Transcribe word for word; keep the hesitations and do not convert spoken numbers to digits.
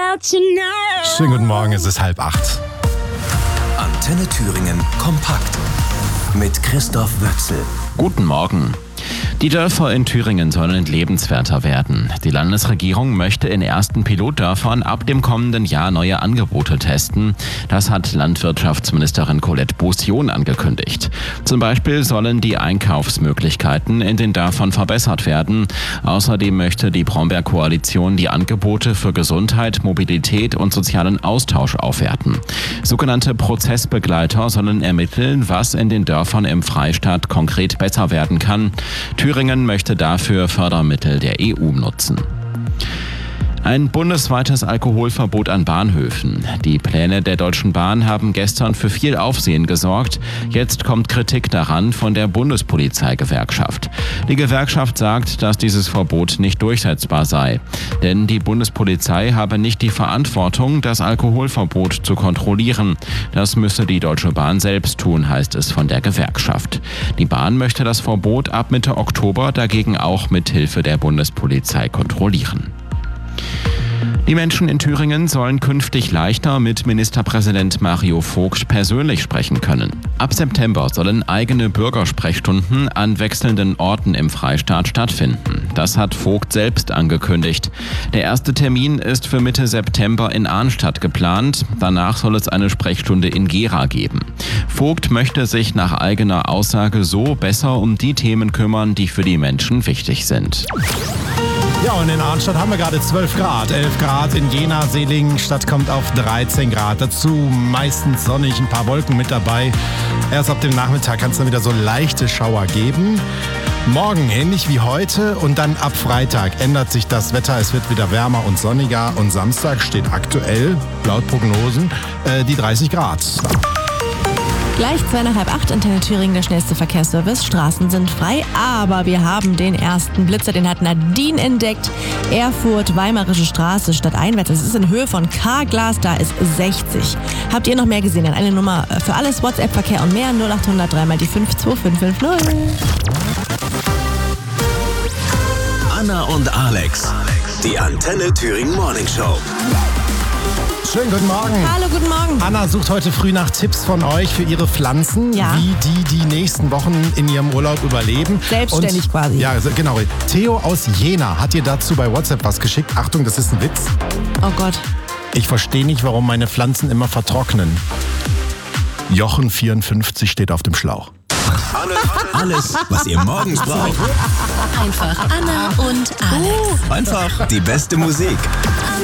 out tonight. Schönen guten Morgen, es ist halb acht. Antenne Thüringen kompakt mit Christoph Wöchsel. Guten Morgen. Die Dörfer in Thüringen sollen lebenswerter werden. Die Landesregierung möchte in ersten Pilotdörfern ab dem kommenden Jahr neue Angebote testen. Das hat Landwirtschaftsministerin Colette Beaussion angekündigt. Zum Beispiel sollen die Einkaufsmöglichkeiten in den Dörfern verbessert werden. Außerdem möchte die Brombeer-Koalition die Angebote für Gesundheit, Mobilität und sozialen Austausch aufwerten. Sogenannte Prozessbegleiter sollen ermitteln, was in den Dörfern im Freistaat konkret besser werden kann. Thüringen möchte dafür Fördermittel der E U nutzen. Ein bundesweites Alkoholverbot an Bahnhöfen. Die Pläne der Deutschen Bahn haben gestern für viel Aufsehen gesorgt. Jetzt kommt Kritik daran von der Bundespolizeigewerkschaft. Die Gewerkschaft sagt, dass dieses Verbot nicht durchsetzbar sei. Denn die Bundespolizei habe nicht die Verantwortung, das Alkoholverbot zu kontrollieren. Das müsse die Deutsche Bahn selbst tun, heißt es von der Gewerkschaft. Die Bahn möchte das Verbot ab Mitte Oktober dagegen auch mit Hilfe der Bundespolizei kontrollieren. Die Menschen in Thüringen sollen künftig leichter mit Ministerpräsident Mario Vogt persönlich sprechen können. Ab September sollen eigene Bürgersprechstunden an wechselnden Orten im Freistaat stattfinden. Das hat Vogt selbst angekündigt. Der erste Termin ist für Mitte September in Arnstadt geplant. Danach soll es eine Sprechstunde in Gera geben. Vogt möchte sich nach eigener Aussage so besser um die Themen kümmern, die für die Menschen wichtig sind. Ja, und in Arnstadt haben wir gerade zwölf Grad. elf Grad in Jena, Seligenstadt kommt auf dreizehn Grad. Dazu meistens sonnig, ein paar Wolken mit dabei. Erst ab dem Nachmittag kann es dann wieder so leichte Schauer geben. Morgen ähnlich wie heute und dann ab Freitag ändert sich das Wetter. Es wird wieder wärmer und sonniger. Und Samstag steht aktuell, laut Prognosen, äh, die dreißig Grad. Gleich zwei nach halb acht, Antenne Thüringen, der schnellste Verkehrsservice. Straßen sind frei, aber wir haben den ersten Blitzer, den hat Nadine entdeckt. Erfurt, Weimarische Straße, stadteinwärts. Es ist in Höhe von K-Glas, da ist sechzig. Habt ihr noch mehr gesehen? Dann eine Nummer für alles, WhatsApp-Verkehr und mehr, null acht hundert drei mal die fünf zwei fünf fünf null. Anna und Alex, die Antenne Thüringen Morning Show. Schönen guten Morgen. Hallo, guten Morgen. Anna sucht heute früh nach Tipps von euch für ihre Pflanzen, Ja. wie die die nächsten Wochen in ihrem Urlaub überleben. Selbstständig Und, quasi. Ja, genau. Theo aus Jena hat dir dazu bei WhatsApp was geschickt. Achtung, das ist ein Witz. Oh Gott. Ich verstehe nicht, warum meine Pflanzen immer vertrocknen. Jochen vierundfünfzig steht auf dem Schlauch. Alles, was ihr morgens braucht. Einfach Anna und Alex. Einfach die beste Musik.